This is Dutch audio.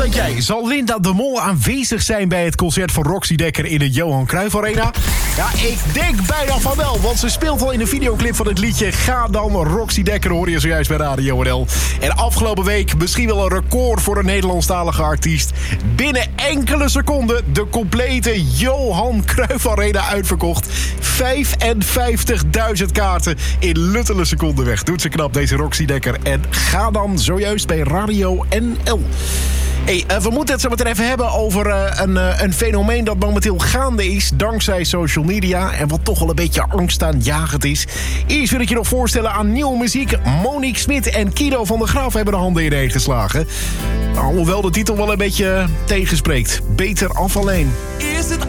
Denk jij, zal Linda de Mol aanwezig zijn bij het concert van Roxy Dekker in de Johan Cruijff Arena? Ja, ik denk bijna van wel, want ze speelt al in de videoclip van het liedje Ga dan. Roxy Dekker hoor je zojuist bij Radio NL. En afgelopen week misschien wel een record voor een Nederlandstalige artiest. Binnen enkele seconden de complete Johan Cruijff Arena uitverkocht. 55.000 kaarten in luttele seconden weg. Doet ze knap, deze Roxy Dekker. En Ga dan zojuist bij Radio NL. Hey, we moeten het zo meteen even hebben over een fenomeen dat momenteel gaande is dankzij social media en wat toch wel een beetje angstaanjagend is. Eerst wil ik je nog voorstellen aan nieuwe muziek. Monique Smit en Kido van der Graaf hebben de handen ineen geslagen. Alhoewel de titel wel een beetje tegenspreekt. Beter af alleen. Is het